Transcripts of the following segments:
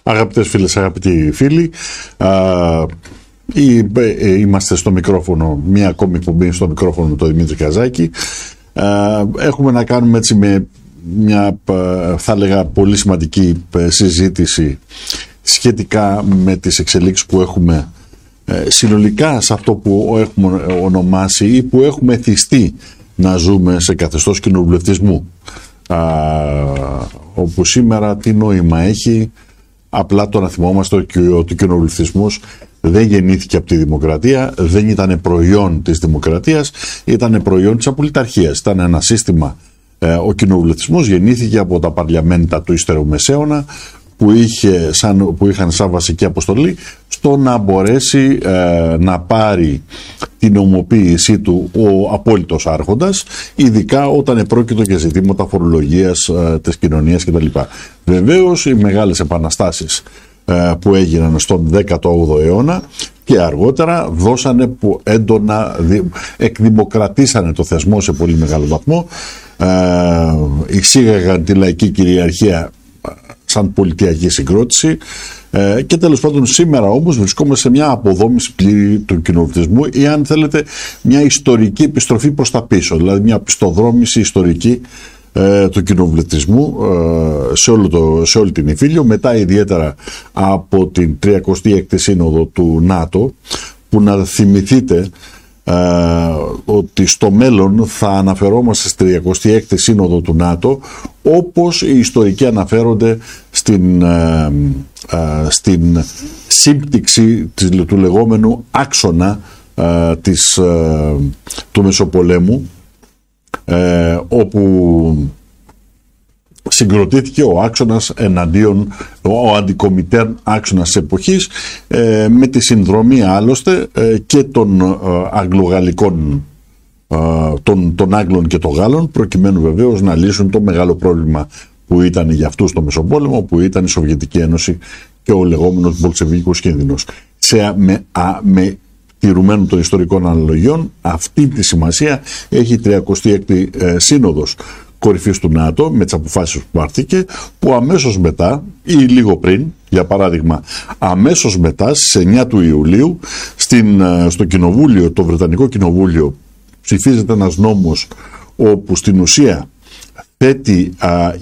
Αγαπητές φίλες, αγαπητοί φίλοι, είμαστε στο μικρόφωνο, μία ακόμη εκπομπή στο μικρόφωνο με τον Δημήτρη Καζάκη. Έχουμε να κάνουμε έτσι με μια, θα έλεγα, πολύ σημαντική συζήτηση σχετικά με τις εξελίξεις που έχουμε συνολικά σε αυτό που έχουμε ονομάσει ή που έχουμε εθιστεί να ζούμε σε καθεστώς κοινοβουλευτισμού. Όπου σήμερα τι νόημα έχει απλά το να θυμόμαστε ότι ο κοινοβουλευτισμός δεν γεννήθηκε από τη δημοκρατία, δεν ήταν προϊόν της δημοκρατίας, ήταν προϊόν της απολυταρχίας. Ήταν ένα σύστημα, ο κοινοβουλευτισμός γεννήθηκε από τα παρλιαμέντα του ύστερου μεσαίωνα που είχαν σαν βασική αποστολή στο να μπορέσει να πάρει την νομοποίησή του ο απόλυτος άρχοντας, ειδικά όταν επρόκειτο για ζητήματα φορολογίας της κοινωνίας κτλ. Βεβαίως οι μεγάλες επαναστάσεις που έγιναν στον 18ο αιώνα και αργότερα δώσανε που έντονα εκδημοκρατήσανε το θεσμό σε πολύ μεγάλο βαθμό, εισήγαγαν τη λαϊκή κυριαρχία σαν πολιτιακή συγκρότηση και τέλος πάντων σήμερα όμως βρισκόμαστε σε μια αποδόμηση πλήρη του κοινοβουλευτισμού ή αν θέλετε μια ιστορική επιστροφή προς τα πίσω, δηλαδή μια πιστοδρόμηση ιστορική του κοινοβουλευτισμού σε όλη την Ιφίλιο, μετά ιδιαίτερα από την 36η Σύνοδο του ΝΑΤΟ, που να θυμηθείτε ότι στο μέλλον θα αναφερόμαστε στη 36η Σύνοδο του ΝΑΤΟ όπως οι ιστορικοί αναφέρονται στην σύμπτυξη του λεγόμενου άξονα του Μεσοπολέμου, όπου συγκροτήθηκε ο άξονας εναντίον, ο αντικομιτέρν άξονας της εποχής, με τη συνδρομή άλλωστε και των αγγλογαλλικών, των Άγγλων και των Γάλλων, προκειμένου βεβαίως να λύσουν το μεγάλο πρόβλημα που ήταν για αυτούς το Μεσοπόλεμο, που ήταν η Σοβιετική Ένωση και ο λεγόμενος Μπολσεβίκος κίνδυνος. Με τηρουμένου των ιστορικών αναλογιών, αυτή τη σημασία έχει η 36η Σύνοδος Κορυφής του ΝΑΤΟ με τις αποφάσεις που πάρθηκε, που αμέσως μετά ή λίγο πριν, για παράδειγμα αμέσως μετά στις 9 του Ιουλίου στο κοινοβούλιο, το Βρετανικό Κοινοβούλιο, ψηφίζεται ένας νόμος όπου στην ουσία θέτει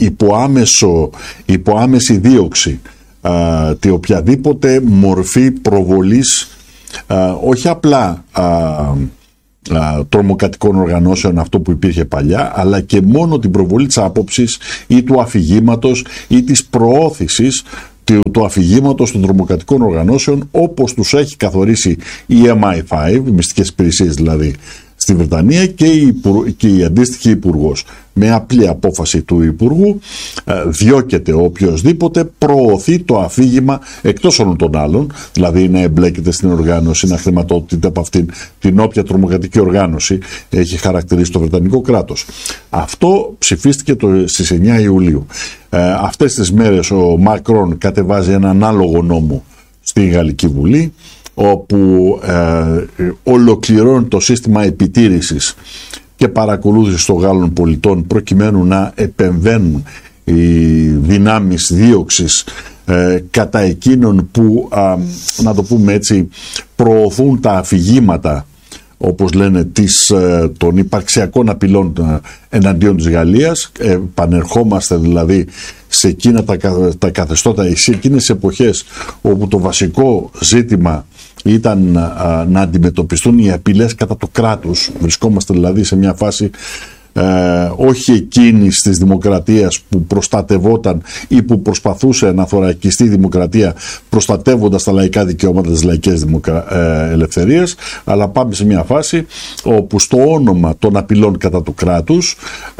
υπό άμεση δίωξη τη οποιαδήποτε μορφή προβολής όχι απλά τρομοκρατικών οργανώσεων, αυτό που υπήρχε παλιά, αλλά και μόνο την προβολή της άποψης ή του αφηγήματος ή της προώθησης του αφηγήματος των τρομοκρατικών οργανώσεων όπως τους έχει καθορίσει η MI5, οι μυστικές υπηρεσίες δηλαδή στη Βρετανία, και η αντίστοιχη υπουργός. Με απλή απόφαση του υπουργού διώκεται οποιοσδήποτε προωθεί το αφήγημα εκτός όλων των άλλων, δηλαδή να εμπλέκεται στην οργάνωση, να χρηματοδοτείται από αυτήν την όποια τρομοκρατική οργάνωση έχει χαρακτηρίσει το Βρετανικό κράτος. Αυτό ψηφίστηκε στις 9 Ιουλίου. Αυτές τις μέρες ο Μακρόν κατεβάζει ένα ανάλογο νόμο στη Γαλλική Βουλή, όπου ολοκληρώνει το σύστημα επιτήρησης και παρακολούθησης των Γάλλων πολιτών, προκειμένου να επεμβαίνουν οι δυνάμεις δίωξης κατά εκείνων που, να το πούμε έτσι, προωθούν τα αφηγήματα, όπως λένε, των υπαρξιακών απειλών εναντίον της Γαλλίας. Πανερχόμαστε δηλαδή σε εκείνα τα καθεστώτα, σε εκείνες τις εποχές όπου το βασικό ζήτημα ήταν να αντιμετωπιστούν οι απειλές κατά το κράτους. Βρισκόμαστε δηλαδή σε μια φάση όχι εκείνης της δημοκρατίας που προστατευόταν ή που προσπαθούσε να θωρακιστεί η δημοκρατία προστατεύοντας τα λαϊκά δικαιώματα της λαϊκής ελευθερίας, αλλά πάμε σε μια όπου στο όνομα των απειλών κατά του κράτους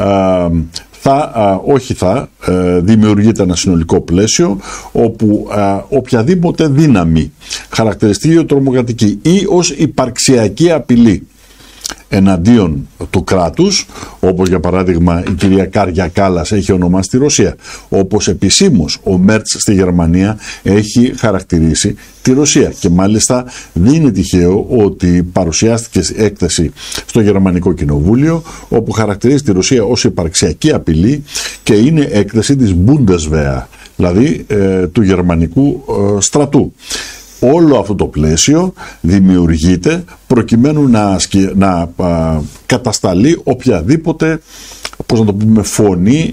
δημιουργείται ένα συνολικό πλαίσιο όπου οποιαδήποτε δύναμη χαρακτηριστεί ως τρομοκρατική ή ως υπαρξιακή απειλή εναντίον του κράτους, όπως για παράδειγμα η κυρία Κάρια Κάλλας έχει ονομάσει τη Ρωσία, όπως επισήμως ο Μέρτς στη Γερμανία έχει χαρακτηρίσει τη Ρωσία, και μάλιστα δεν είναι τυχαίο ότι παρουσιάστηκε έκθεση στο Γερμανικό Κοινοβούλιο όπου χαρακτηρίζει τη Ρωσία ως υπαρξιακή απειλή και είναι έκθεση της Bundeswehr, δηλαδή του γερμανικού στρατού. Όλο αυτό το πλαίσιο δημιουργείται προκειμένου να κατασταλεί οποιαδήποτε, πώς να το πούμε, φωνή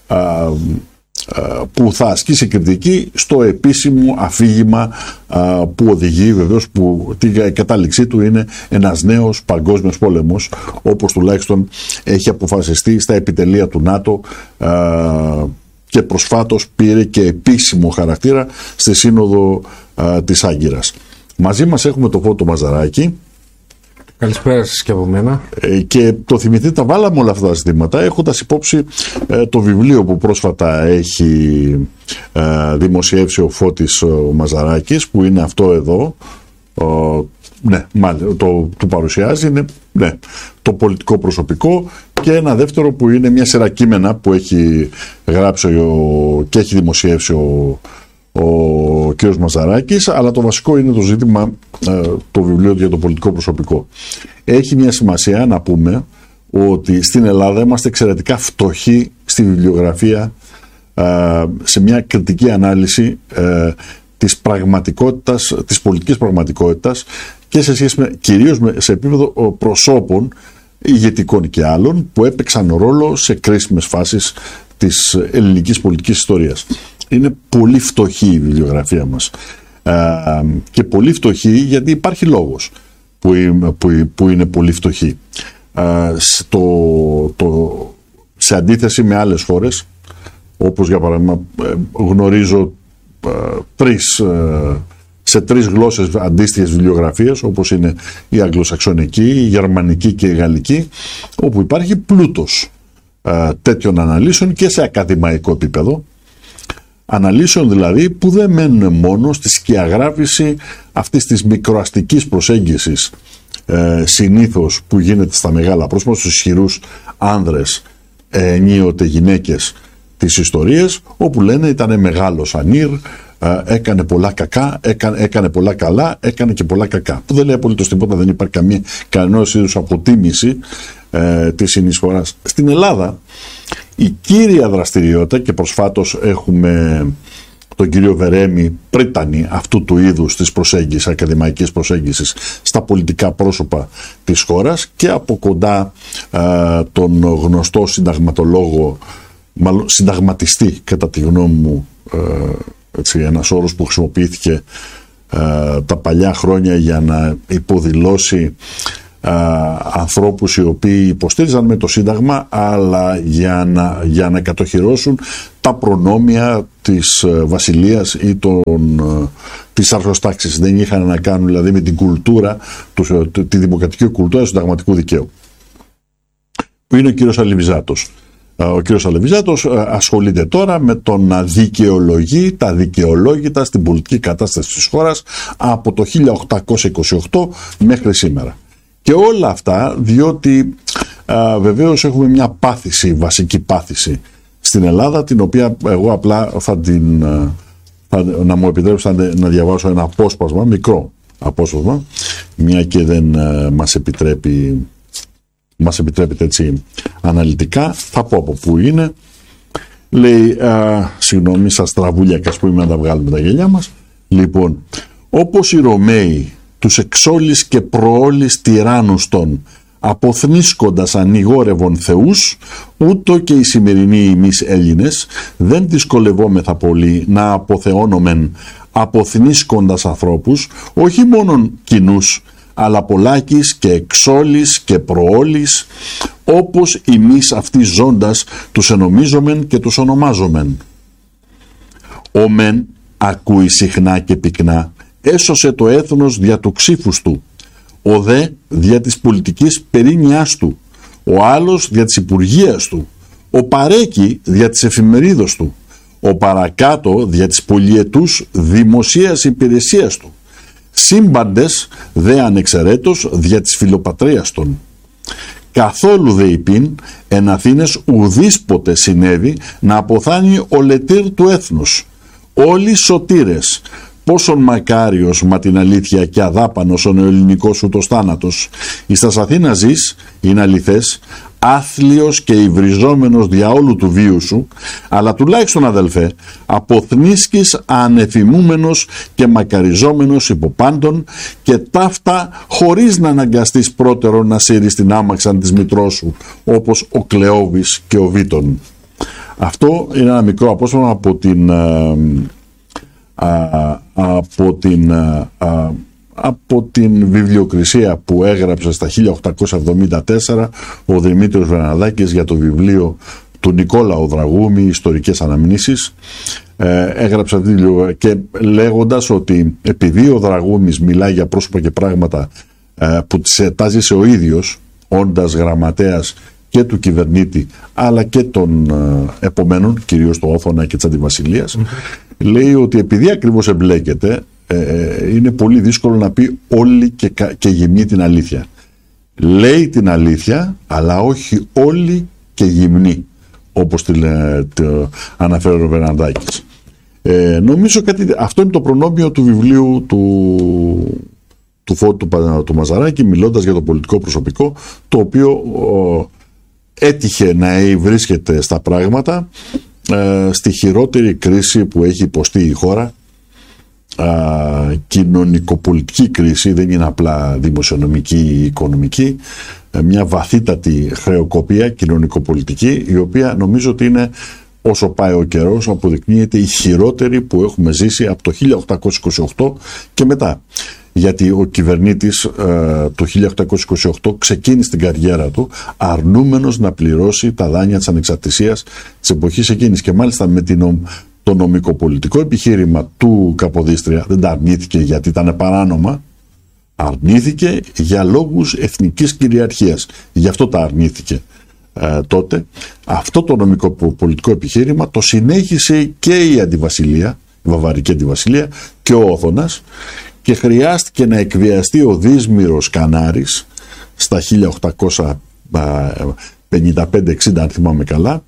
που θα ασκήσει κριτική στο επίσημο αφήγημα που οδηγεί βεβαίως, που την κατάληξή του είναι ένας νέος παγκόσμιος πόλεμος, όπως τουλάχιστον έχει αποφασιστεί στα επιτελεία του ΝΑΤΟ και προσφάτως πήρε και επίσημο χαρακτήρα στη Σύνοδο της Άγκυρας. Μαζί μας έχουμε το Φώτο Μαζαράκη. Καλησπέρα σας και από μένα. Και το θυμηθείτε, τα βάλαμε όλα αυτά τα ζητήματα έχοντας υπόψη το βιβλίο που πρόσφατα έχει δημοσιεύσει ο Φώτης ο Μαζαράκης, που είναι αυτό εδώ. Ναι, μάλλον του παρουσιάζει, είναι το πολιτικό προσωπικό, και ένα δεύτερο που είναι μια σειρά κείμενα που έχει γράψει και έχει δημοσιεύσει ο κ. Μαζαράκης, αλλά το βασικό είναι το ζήτημα, το βιβλίο για το πολιτικό προσωπικό. Έχει μια σημασία να πούμε ότι στην Ελλάδα είμαστε εξαιρετικά φτωχοί στη βιβλιογραφία, σε μια κριτική ανάλυση της πραγματικότητας, της πολιτικής πραγματικότητας, και σε σχέση κυρίως σε επίπεδο προσώπων ηγετικών και άλλων που έπαιξαν ρόλο σε κρίσιμες φάσεις της ελληνικής πολιτικής ιστορίας. Είναι πολύ φτωχή η βιβλιογραφία μας, και πολύ φτωχή γιατί υπάρχει λόγος που είναι πολύ φτωχή, σε αντίθεση με άλλες χώρες, όπως για παράδειγμα γνωρίζω σε 3 γλώσσες αντίστοιχες βιβλιογραφίες, όπως είναι η αγγλοσαξονική, η γερμανική και η γαλλική, όπου υπάρχει πλούτος τέτοιων αναλύσεων και σε ακαδημαϊκό επίπεδο. Αναλύσεων δηλαδή που δεν μένουν μόνο στη σκιαγράφηση αυτής της μικροαστικής προσέγγισης συνήθως που γίνεται στα μεγάλα πρόσωπα, στους ισχυρούς άνδρες, ενίοτε γυναίκες της ιστορίας, όπου λένε ήταν μεγάλος ανήρ, έκανε πολλά κακά, έκανε πολλά καλά, έκανε και πολλά κακά. Που δεν λέει απολύτως τίποτα, δεν υπάρχει κανένας είδους αποτίμηση της συνεισφοράς. Στην Ελλάδα η κύρια δραστηριότητα, και προσφάτως έχουμε τον κύριο Βερέμη, πρίτανη αυτού του είδους της προσέγγισης, ακαδημαϊκής προσέγγισης στα πολιτικά πρόσωπα της χώρας, και από κοντά τον γνωστό συνταγματολόγο, μάλλον συνταγματιστή κατά τη γνώμη μου, ένας όρος που χρησιμοποιήθηκε τα παλιά χρόνια για να υποδηλώσει ανθρώπους οι οποίοι υποστήριζαν με το Σύνταγμα, αλλά για να κατοχυρώσουν τα προνόμια της βασιλείας ή της αρχοστάξης. Δεν είχαν να κάνουν δηλαδή με την κουλτούρα, τη δημοκρατική κουλτούρα του συνταγματικού δικαίου, που είναι ο κύριος Αλεβιζάτος. Ο κύριος Αλεβιζάτος ασχολείται τώρα με το να δικαιολογεί τα δικαιολόγητα στην πολιτική κατάσταση της χώρας από το 1828 μέχρι σήμερα. Και όλα αυτά διότι βεβαίως έχουμε μια πάθηση, βασική πάθηση στην Ελλάδα, την οποία εγώ απλά να μου επιτρέψετε να διαβάσω ένα απόσπασμα, μικρό απόσπασμα, μια και δεν μας επιτρέπεται έτσι αναλυτικά. Θα πω από πού είναι. Λέει, συγγνώμη, σας τραβούλια και ας πούμε να τα βγάλουμε τα γελιά μας. Λοιπόν, όπως οι Ρωμαίοι τους εξόλης και προόλης τυράννους των αποθνίσκοντας ανηγόρευον θεούς, ούτω και οι σημερινοί εμείς Έλληνες δεν δυσκολευόμεθα πολύ να αποθεώνομεν αποθνίσκοντας ανθρώπους, όχι μόνον κοινούς, αλλά πολλάκις και εξόλης και προόλης, όπως εμείς αυτοί ζώντας τους ενομίζομεν και τους ονομάζομεν. Ο μεν ακούει συχνά και πυκνά, έσωσε το έθνος δια του ξύφους του, ο δε δια της πολιτικής περίνοιάς του, ο άλλος δια της υπουργείας του, ο παρέκει δια της εφημερίδος του, ο παρακάτω δια της πολυετούς δημοσίας υπηρεσίας του, σύμπαντες δε ανεξαιρέτως δια της φιλοπατρίας των. Καθόλου δε υπήν εν Αθήνες ουδήποτε συνέβη να αποθάνει ο λετήρ του έθνους. Όλοι σωτήρες, πόσον μακάριος μα την αλήθεια και αδάπανος ο ελληνικός ούτως θάνατος. Εις τας Αθήνα ζεις, είναι αληθές, άθλιος και υβριζόμενος διαόλου του βίου σου, αλλά τουλάχιστον, αδελφέ, αποθνίσκεις ανεφημούμενος και μακαριζόμενος υπό πάντων, και ταύτα χωρίς να αναγκαστείς πρώτερο να σύρεις την άμαξαν της μητρός σου, όπως ο Κλεόβης και ο Βίτων. Αυτό είναι ένα μικρό απόσπασμα από την βιβλιοκρισία που έγραψε στα 1874 ο Δημήτριος Βερναδάκης για το βιβλίο του Νικόλα Δραγούμη, Ιστορικές Αναμνήσεις. Έγραψε αυτό το βιβλίο και λέγοντας ότι επειδή ο Δραγούμης μιλάει για πρόσωπα και πράγματα που τις ετάζησε ο ίδιος, όντας γραμματέας και του κυβερνήτη αλλά και των επομένων, κυρίως του Όθωνα και της Αντιβασιλείας, λέει ότι επειδή ακριβώς εμπλέκεται, είναι πολύ δύσκολο να πει όλη και γυμνή την αλήθεια. Λέει την αλήθεια, αλλά όχι όλη και γυμνή, όπως αναφέρει ο Βερναδάκης. Νομίζω αυτό είναι το προνόμιο του βιβλίου του Φώτου του Μαζαράκη, μιλώντας για το πολιτικό προσωπικό, το οποίο έτυχε να βρίσκεται στα πράγματα στη χειρότερη κρίση που έχει υποστεί η χώρα, κοινωνικοπολιτική κρίση, δεν είναι απλά δημοσιονομική ή οικονομική, μια βαθύτατη χρεοκοπία κοινωνικοπολιτική, η οποία νομίζω ότι είναι, όσο πάει ο καιρός, αποδεικνύεται η χειρότερη που έχουμε ζήσει από το 1828 και μετά. Γιατί ο κυβερνήτης το 1828 ξεκίνησε την καριέρα του αρνούμενος να πληρώσει τα δάνεια της ανεξαρτησίας της εποχής εκείνης, και μάλιστα με το νομικοπολιτικό επιχείρημα του Καποδίστρια δεν τα αρνήθηκε γιατί ήταν παράνομα, αρνήθηκε για λόγους εθνικής κυριαρχίας. Γι' αυτό τα αρνήθηκε τότε. Αυτό το νομικοπολιτικό επιχείρημα το συνέχισε και η Αντιβασιλεία, η Βαβαρική Αντιβασιλεία και ο Όθωνας, και χρειάστηκε να εκβιαστεί ο Δύσμυρος Κανάρης στα 1855-60, αν θυμάμαι καλά,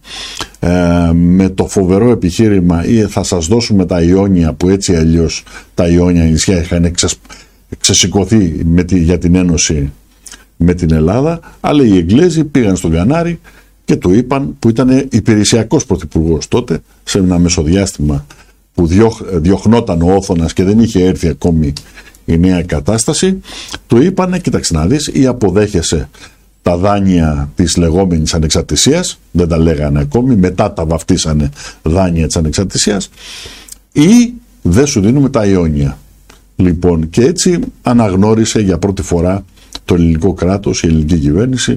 με το φοβερό επιχείρημα θα σας δώσουμε τα Ιόνια, που έτσι αλλιώς τα Ιόνια νησιά είχαν ξεσηκωθεί για την ένωση με την Ελλάδα, αλλά οι Εγγλέζοι πήγαν στον Κανάρη και του είπαν, που ήταν υπηρεσιακός πρωθυπουργός τότε, σε ένα μεσοδιάστημα που διωχνόταν ο Όθωνας και δεν είχε έρθει ακόμη η νέα κατάσταση, του είπανε, κοίταξε να δεις, ή αποδέχεσαι τα δάνεια της λεγόμενης ανεξαρτησίας, δεν τα λέγανε ακόμη, μετά τα βαφτίσανε δάνεια της ανεξαρτησίας, ή δεν σου δίνουμε τα Ιόνια. Λοιπόν, και έτσι αναγνώρισε για πρώτη φορά το ελληνικό κράτος, η ελληνική κυβέρνηση,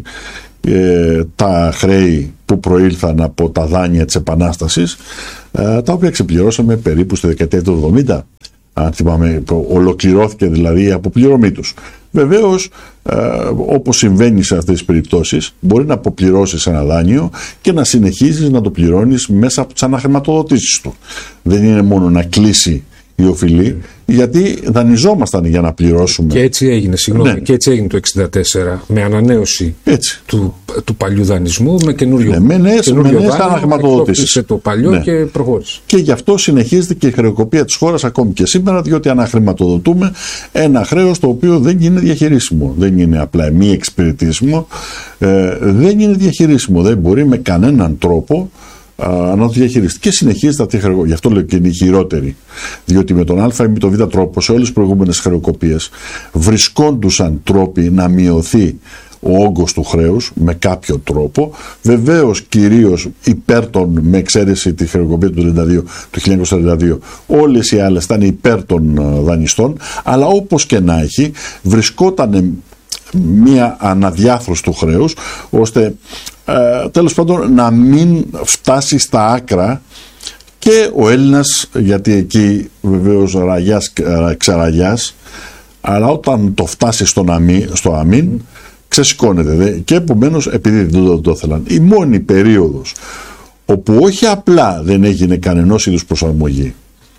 τα χρέη που προήλθαν από τα δάνεια της Επανάστασης, τα οποία ξεπληρώσαμε περίπου στη δεκαετία του 70, αν θυμάμαι, ολοκληρώθηκε δηλαδή η αποπληρωμή τους. Βεβαίως, όπως συμβαίνει σε αυτές τις περιπτώσεις, μπορεί να αποπληρώσεις ένα δάνειο και να συνεχίζεις να το πληρώνεις μέσα από τις αναχρηματοδοτήσεις του. Δεν είναι μόνο να κλείσει η οφειλή, γιατί δανειζόμασταν για να πληρώσουμε. Και έτσι έγινε, Ναι. και έτσι έγινε το 1964, με ανανέωση του παλιού δανεισμού, με καινούριο δάνειο. Με νέες αναχρηματοδοτήσεις. Εκτόχλησε το παλιό και προχώρησε. Και γι' αυτό συνεχίζεται και η χρεοκοπία της χώρας ακόμη και σήμερα, διότι αναχρηματοδοτούμε ένα χρέος το οποίο δεν είναι διαχειρίσιμο. Δεν είναι απλά μη εξυπηρετήσιμο, δεν είναι διαχειρίσιμο. Δεν μπορεί με κανέναν τρόπο να το διαχειριστεί, και συνεχίζεται αυτή η χρεοκοπία. Γι' αυτό λέω και είναι η χειρότερη. Διότι με τον Α ή με τον Β τρόπο, σε όλες τις προηγούμενες χρεοκοπίες, βρισκόντουσαν τρόποι να μειωθεί ο όγκος του χρέους με κάποιο τρόπο. Βεβαίως, κυρίως υπέρ των, με εξαίρεση τη χρεοκοπία του 1942, όλες οι άλλες ήταν υπέρ των δανειστών. Αλλά όπως και να έχει, βρισκόταν μία αναδιάθρωση του χρέους, ώστε τέλος πάντων να μην φτάσει στα άκρα και ο Έλληνας, γιατί εκεί βεβαίως ραγιάς ξεραγιάς, αλλά όταν το φτάσει στο αμήν ξεσηκώνεται, και επομένως επειδή δεν το ήθελαν. Η μόνη περίοδος όπου όχι απλά δεν έγινε κανενός είδους προσαρμογή,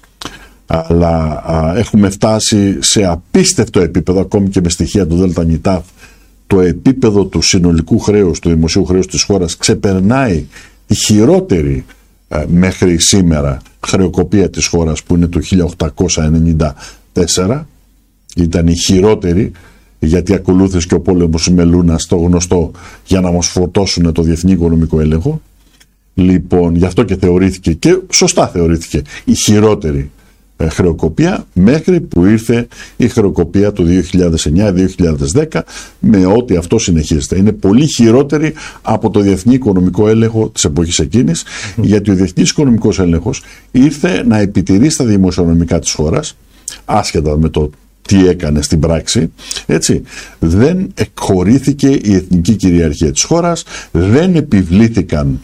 αλλά έχουμε φτάσει σε απίστευτο επίπεδο, ακόμη και με στοιχεία του ΔΝΤ, το επίπεδο του συνολικού χρέους, του δημοσίου χρέους της χώρας ξεπερνάει τη χειρότερη μέχρι σήμερα χρεοκοπία της χώρας, που είναι το 1894. Ήταν η χειρότερη, γιατί ακολούθησε και ο πόλεμος Μελούνας, το γνωστό, για να μας φορτώσουν το διεθνή οικονομικό έλεγχο. Λοιπόν, γι' αυτό και θεωρήθηκε, και σωστά θεωρήθηκε, η χειρότερη χρεοκοπία, μέχρι που ήρθε η χρεοκοπία του 2009-2010, με ό,τι αυτό συνεχίζεται. Είναι πολύ χειρότερη από το διεθνή οικονομικό έλεγχο της εποχής εκείνης, γιατί ο διεθνής οικονομικός έλεγχος ήρθε να επιτηρήσει τα δημοσιονομικά της χώρας, άσχετα με το τι έκανε στην πράξη, έτσι. Δεν εκχωρήθηκε η εθνική κυριαρχία της χώρας, δεν επιβλήθηκαν,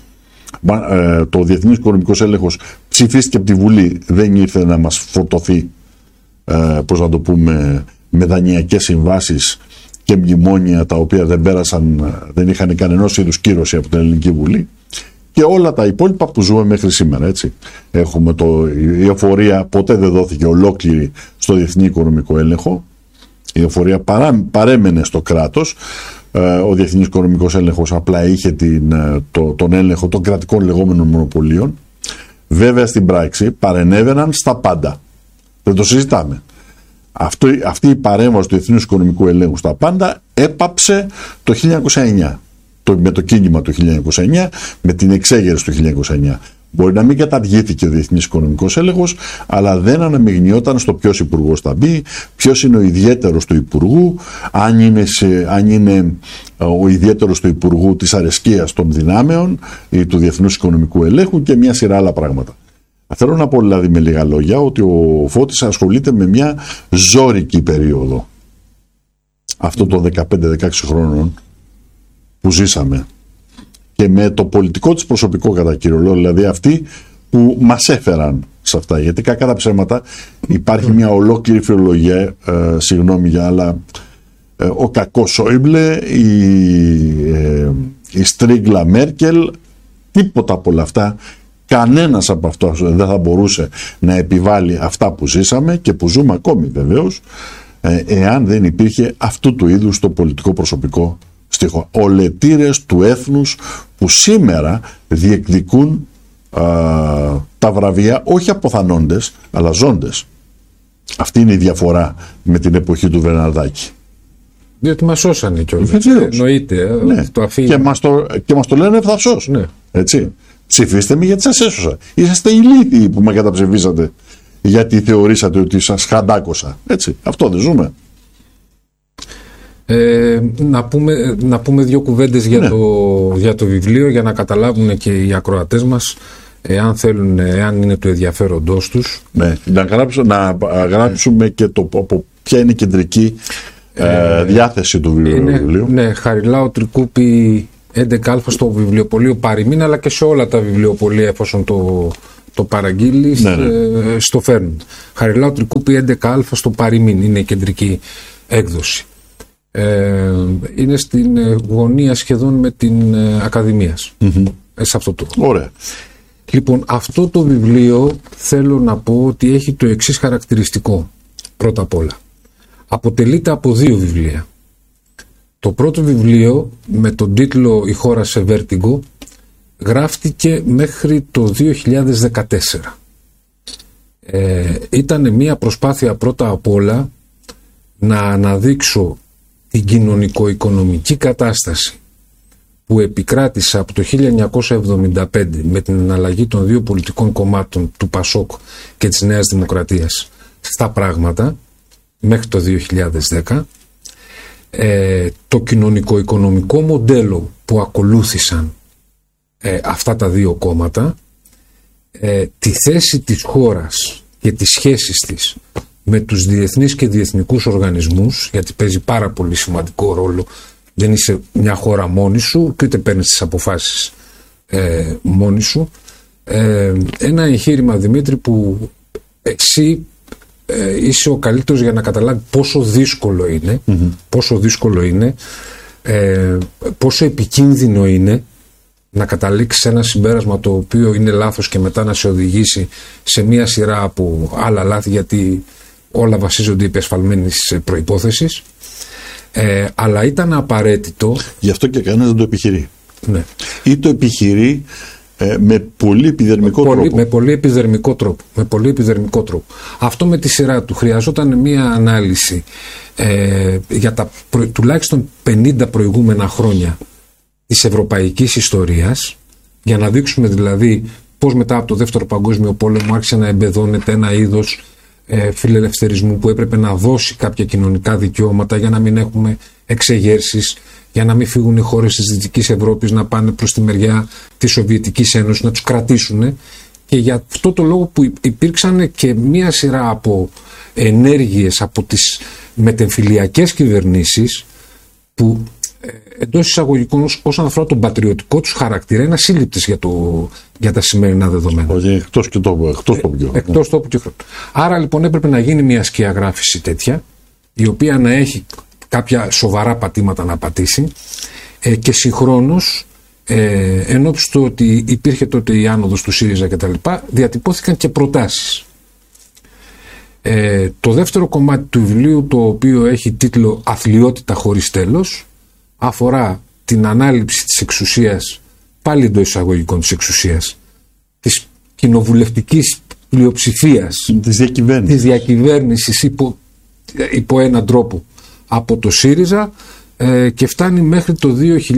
το Διεθνής Οικονομικός Έλεγχος ψηφίστηκε από τη Βουλή, δεν ήρθε να μας φορτωθεί, πώς να το πούμε, με δανειακές συμβάσεις και μνημόνια τα οποία δεν είχαν κανενός είδους κύρωση από την Ελληνική Βουλή, και όλα τα υπόλοιπα που ζούμε μέχρι σήμερα, έτσι. Έχουμε η εφορία ποτέ δεν δόθηκε ολόκληρη στο Διεθνή Οικονομικό Έλεγχο, η εφορία παρέμενε στο κράτος. Ο Διεθνής Οικονομικός Έλεγχος απλά είχε τον έλεγχο των κρατικών λεγόμενων μονοπωλίων. Βέβαια στην πράξη παρενέβαιναν στα πάντα. Δεν το συζητάμε. Αυτή η παρέμβαση του Διεθνούς Οικονομικού Ελέγχου στα πάντα έπαψε το 1909. Με το κίνημα του 1909, με την εξέγερση του 1909. Μπορεί να μην καταργήθηκε ο Διεθνής Οικονομικός Έλεγχος, αλλά δεν αναμειγνιόταν στο ποιος υπουργός θα μπει, ποιος είναι ο ιδιαίτερος του υπουργού, αν είναι ο ιδιαίτερος του υπουργού της αρεσκίας των δυνάμεων ή του Διεθνούς Οικονομικού Ελέγχου και μια σειρά άλλα πράγματα. Θέλω να πω δηλαδή με λίγα λόγια ότι ο Φώτης ασχολείται με μια ζώρικη περίοδο. Αυτό το 15-16 χρόνων που ζήσαμε, και με το πολιτικό της προσωπικό κατά κύριο λόγο, δηλαδή αυτοί που μας έφεραν σε αυτά, γιατί κακά τα ψέματα υπάρχει μια ολόκληρη φιλολογία, συγγνώμη για άλλα, ο κακός Σόιμπλε, η Στρίγκλα Μέρκελ, τίποτα από όλα αυτά, κανένας από αυτό δεν θα μπορούσε να επιβάλλει αυτά που ζήσαμε και που ζούμε ακόμη βεβαίως, εάν δεν υπήρχε αυτού του είδους το πολιτικό προσωπικό στη χώρα. Ολετήρες του έθνους που σήμερα διεκδικούν τα βραβεία, όχι αποθανόντες αλλά ζώντες. Αυτή είναι η διαφορά με την εποχή του Βερναρδάκη. Διότι μας σώσανε κιόλας. Εννοείται. Ναι. Το και μας το λένε ευθαυσώς. Ναι. Έτσι. Ψηφίστε με γιατί σας έσωσα. Είσαστε ηλίθιοι που με καταψηφίσατε γιατί θεωρήσατε ότι σας χαντάκωσα. Έτσι. Αυτό δεν ζούμε. Να πούμε δύο κουβέντες για το βιβλίο, για να καταλάβουν και οι ακροατές μας, εάν είναι του ενδιαφέροντός τους. Ναι, να γράψουμε και από ποια είναι η κεντρική διάθεση του βιβλίου. Ναι, Χαριλάου Τρικούπη 11α στο βιβλιοπωλείο Παριμήν, αλλά και σε όλα τα βιβλιοπωλεία, εφόσον το παραγγείλεις, στο φέρνουν. Χαριλάου Τρικούπη 11α στο Παριμήν είναι η κεντρική έκδοση. Είναι στην γωνία σχεδόν με την Ακαδημίας. Σε αυτό το. Ωραία. Λοιπόν, αυτό το βιβλίο θέλω να πω ότι έχει το εξής χαρακτηριστικό. Πρώτα απ' όλα, αποτελείται από δύο βιβλία. Το πρώτο βιβλίο, με τον τίτλο «Η χώρα σε βέρτιγκο», γράφτηκε μέχρι το 2014. Ήταν μια προσπάθεια πρώτα απ' όλα να αναδείξω την κοινωνικο-οικονομική κατάσταση που επικράτησε από το 1975 με την εναλλαγή των δύο πολιτικών κομμάτων του ΠΑΣΟΚ και της Νέας Δημοκρατίας στα πράγματα μέχρι το 2010, το κοινωνικο-οικονομικό μοντέλο που ακολούθησαν αυτά τα δύο κόμματα, τη θέση της χώρας και τις σχέσεις της με τους διεθνείς και διεθνικούς οργανισμούς, γιατί παίζει πάρα πολύ σημαντικό ρόλο. Δεν είσαι μια χώρα μόνη σου και ούτε παίρνεις τις αποφάσεις μόνη σου. Ένα εγχείρημα, Δημήτρη, που εσύ είσαι ο καλύτερος για να καταλάβει πόσο δύσκολο είναι, πόσο επικίνδυνο είναι να καταλήξεις σε ένα συμπέρασμα το οποίο είναι λάθος και μετά να σε οδηγήσει σε μια σειρά από άλλα λάθη, γιατί όλα βασίζονται επί ασφαλμένης προϋπόθεσης, αλλά ήταν απαραίτητο. Γι' αυτό και κανένας δεν το επιχειρεί. Ναι. Ή το επιχειρεί με πολύ επιδερμικό τρόπο. Με πολύ επιδερμικό τρόπο. Αυτό με τη σειρά του χρειαζόταν μία ανάλυση για τα τουλάχιστον 50 προηγούμενα χρόνια της ευρωπαϊκής ιστορίας, για να δείξουμε δηλαδή πώς μετά από το Δεύτερο Παγκόσμιο Πόλεμο άρχισε να εμπεδώνεται ένα είδος φιλελευθερισμού που έπρεπε να δώσει κάποια κοινωνικά δικαιώματα για να μην έχουμε εξεγέρσεις, για να μην φύγουν οι χώρες της Δυτικής Ευρώπης να πάνε προς τη μεριά της Σοβιετικής Ένωσης, να τους κρατήσουν. Και για αυτό το λόγο που υπήρξαν και μία σειρά από ενέργειες από τις μετεμφυλιακές κυβερνήσεις που εντός εισαγωγικών όσον αφορά τον πατριωτικό τους χαρακτήρα είναι ασύλληπτες για τα σημερινά δεδομένα. Εκτός τόπου και χρόνου. Άρα λοιπόν έπρεπε να γίνει μια σκιαγράφηση τέτοια, η οποία να έχει κάποια σοβαρά πατήματα να πατήσει, και συγχρόνως εν ώψη του ότι υπήρχε τότε η άνοδος του ΣΥΡΙΖΑ κτλ., διατυπώθηκαν και προτάσεις. Το δεύτερο κομμάτι του βιβλίου, το οποίο έχει τίτλο «Αθλιότητα χωρίς τέλος», αφορά την ανάληψη της εξουσίας, πάλι εντός εισαγωγικών της εξουσίας, της κοινοβουλευτικής πλειοψηφίας, της διακυβέρνησης υπό έναν τρόπο από το ΣΥΡΙΖΑ, και φτάνει μέχρι το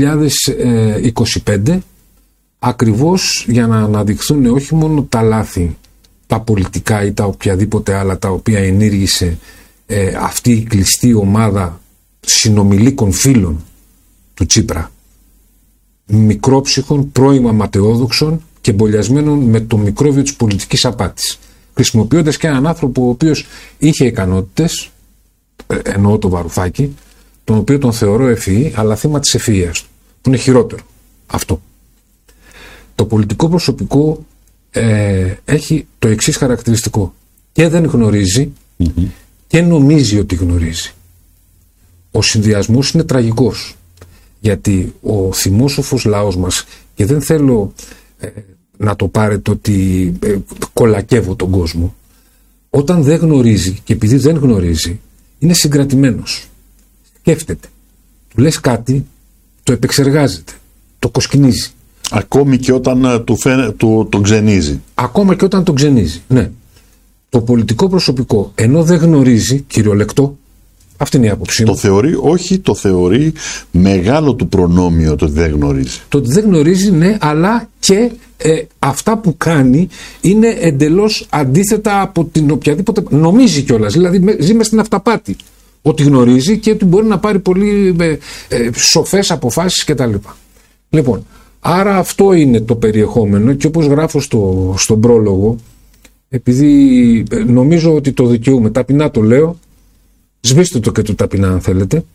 2025, ακριβώς για να αναδειχθούν όχι μόνο τα λάθη, τα πολιτικά ή τα οποιαδήποτε άλλα τα οποία ενήργησε αυτή η κλειστή ομάδα συνομιλίκων φίλων του Τσίπρα, μικρόψυχων, πρώιμα ματαιόδοξων και εμπολιασμένων με το μικρόβιο της πολιτικής απάτης, χρησιμοποιώντας και έναν άνθρωπο ο οποίος είχε ικανότητες, εννοώ το Βαρουφάκη, τον οποίο τον θεωρώ ευφυή, αλλά θύμα της ευφυΐας του, που είναι χειρότερο αυτό. Το πολιτικό προσωπικό έχει το εξής χαρακτηριστικό: και δεν γνωρίζει και νομίζει ότι γνωρίζει. Ο συνδυασμός είναι τραγικός, γιατί ο θυμόσοφος λαός μας, και δεν θέλω να το πάρετε ότι κολακεύω τον κόσμο, όταν δεν γνωρίζει, και επειδή δεν γνωρίζει, είναι συγκρατημένος. Σκέφτεται. Του λες κάτι, το επεξεργάζεται, το κοσκινίζει. Ακόμη και όταν τον ξενίζει. Ακόμα και όταν τον ξενίζει, ναι. Το πολιτικό προσωπικό, ενώ δεν γνωρίζει, κυριολεκτό, αυτή είναι η άποψή μου. Το θεωρεί μεγάλο του προνόμιο το ότι δεν γνωρίζει. Το ότι δεν γνωρίζει, ναι, αλλά και αυτά που κάνει είναι εντελώς αντίθετα από την οποιαδήποτε. Νομίζει κιόλας. Δηλαδή ζει μες στην αυταπάτη ότι γνωρίζει και ότι μπορεί να πάρει πολύ σοφές αποφάσεις κτλ. Λοιπόν, άρα αυτό είναι το περιεχόμενο, και όπως γράφω στον πρόλογο, επειδή νομίζω ότι το δικαιούμαι, ταπεινά το λέω, σβήστε το και το ταπεινά αν θέλετε,